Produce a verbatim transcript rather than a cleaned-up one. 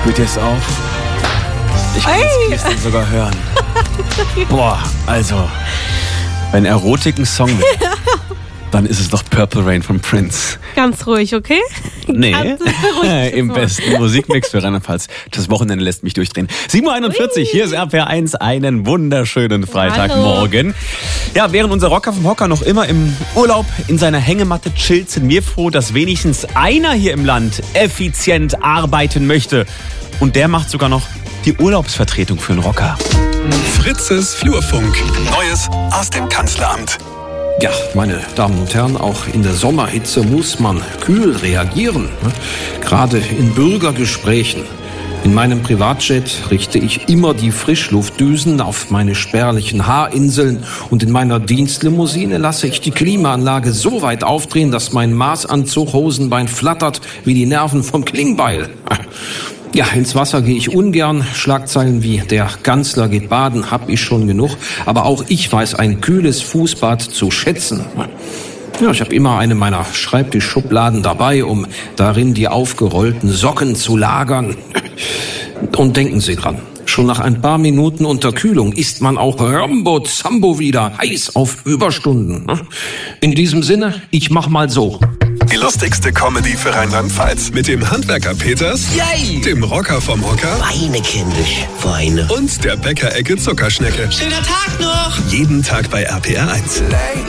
Spürt ihr es auch? Ich kann es gestern sogar hören. Boah, also, wenn Erotik ein Song will, dann ist es doch Purple Rain von Prince. Ganz ruhig, okay? Nee, ruhig im besten Musikmix für Rheinland-Pfalz. Das Wochenende lässt mich durchdrehen. sieben Uhr einundvierzig, hier ist R P R eins, einen wunderschönen Freitagmorgen. Ja, während unser Rocker vom Hocker noch immer im Urlaub in seiner Hängematte chillt, sind wir froh, dass wenigstens einer hier im Land effizient arbeiten möchte. Und der macht sogar noch die Urlaubsvertretung für einen Rocker. Fritzes Flurfunk. Neues aus dem Kanzleramt. Ja, meine Damen und Herren, auch in der Sommerhitze muss man kühl reagieren. Ne? Gerade in Bürgergesprächen. In meinem Privatjet richte ich immer die Frischluftdüsen auf meine spärlichen Haarinseln und in meiner Dienstlimousine lasse ich die Klimaanlage so weit aufdrehen, dass mein Maßanzug Hosenbein flattert wie die Nerven vom Klingbeil. Ja, ins Wasser gehe ich ungern. Schlagzeilen wie der Kanzler geht baden, hab ich schon genug. Aber auch ich weiß ein kühles Fußbad zu schätzen. Ja, ich habe immer eine meiner Schreibtischschubladen dabei, um darin die aufgerollten Socken zu lagern. Und denken Sie dran, schon nach ein paar Minuten Unterkühlung ist man auch Rambo Zambo wieder heiß auf Überstunden. In diesem Sinne, ich mach mal so. Die lustigste Comedy für Rheinland-Pfalz. Mit dem Handwerker Peters, Yay! dem Rocker vom Hocker Weine, kindisch, Weine. und der Bäckerecke Zuckerschnecke. Schöner Tag noch! Jeden Tag bei R P R eins.